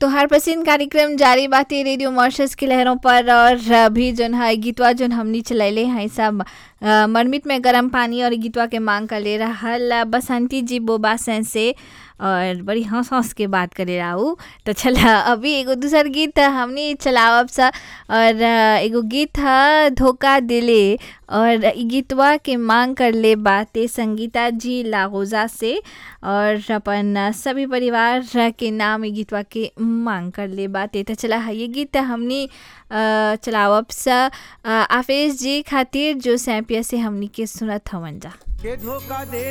तो हर पसंद कार्यक्रम जारी बातें रेडियो मॉर्शस की लहरों पर। और अभी जोन है गीतवा जोन हमनी चलैले हैं सब मरमिट में गर्म पानी और गीतवा के मांग कर ले रहा बसंती जी बोबा सेन से और बड़ी हंस हंस के बात करे राहू। तो चला अभी एगो दूसर गीत हमनी चलावब सा और एगो गीत है धोखा दिले और इ गीतवा के मांग कर ले बातें संगीता जी लागोजा से और अपन सभी परिवार के नाम इ गीतवा के मांग कर ले बातें। तो चला ये गीत हमनी चलावब सा आफेज जी खातिर जो सैंपिया से हमनी के सुनत हवन जा के धोखा दे